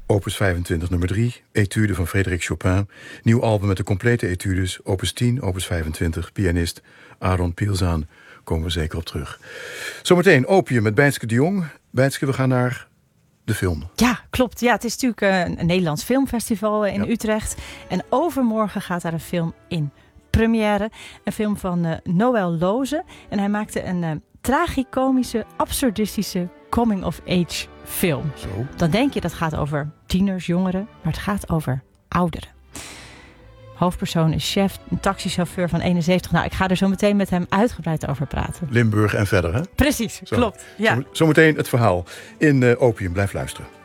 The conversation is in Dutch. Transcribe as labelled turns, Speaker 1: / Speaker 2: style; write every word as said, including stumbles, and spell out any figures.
Speaker 1: opus vijfentwintig nummer drie, Etude van Frédéric Chopin. Nieuw album met de complete etudes, opus tien, opus vijfentwintig, pianist Aaron Pielzaan. Komen we zeker op terug. Zometeen Opium met Bijtske de Jong. Bijtske, we gaan naar de film.
Speaker 2: Ja, klopt. Ja, het is natuurlijk een, een Nederlands filmfestival in ja. Utrecht. En overmorgen gaat daar een film in première. Een film van uh, Noël Loze. En hij maakte een uh, tragicomische, absurdistische coming-of-age film.
Speaker 1: Zo.
Speaker 2: Dan denk je dat gaat over tieners, jongeren. Maar het gaat over ouderen. Hoofdpersoon is chef, een taxichauffeur van eenenzeventig. Nou, ik ga er zo meteen met hem uitgebreid over praten.
Speaker 1: Limburg en verder, hè?
Speaker 2: Precies,
Speaker 1: zo.
Speaker 2: klopt. Ja.
Speaker 1: Zometeen het verhaal in uh, Opium. Blijf luisteren.